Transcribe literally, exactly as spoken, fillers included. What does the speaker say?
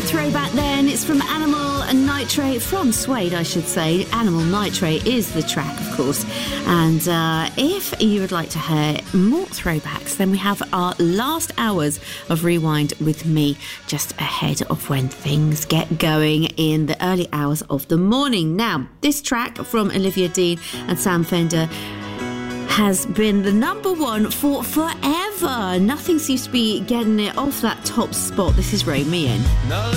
throwback then. It's from Animal Nitrate, from Suede, I should say. Animal Nitrate is the track, of course. And uh, if you would like to hear more throwbacks, then we have our last hours of Rewind with me just ahead of when things get going in the early hours of the morning. Now, this track from Olivia Dean and Sam Fender has been the number one for forever. Nothing seems to be getting it off that top spot. This is Rein Me In. Now